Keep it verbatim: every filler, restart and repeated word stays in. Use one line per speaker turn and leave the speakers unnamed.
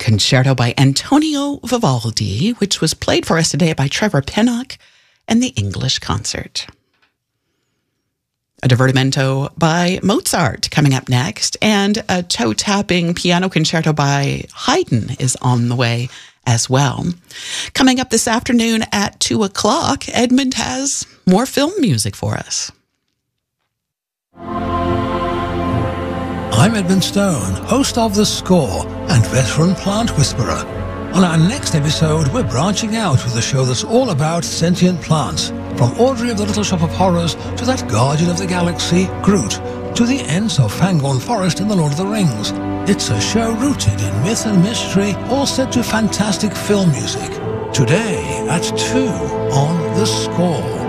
Concerto by Antonio Vivaldi, which was played for us today by Trevor Pinnock and the English Concert. A divertimento by Mozart coming up next, and a toe-tapping piano concerto by Haydn is on the way as well. Coming up this afternoon at two o'clock, Edmund has more film music for us.
I'm Edmund Stone, host of The Score and veteran plant whisperer. On our next episode, we're branching out with a show that's all about sentient plants, from Audrey of the Little Shop of Horrors to that guardian of the galaxy, Groot, to the Ents of Fangorn Forest in The Lord of the Rings. It's a show rooted in myth and mystery, all set to fantastic film music. Today at two on The Score.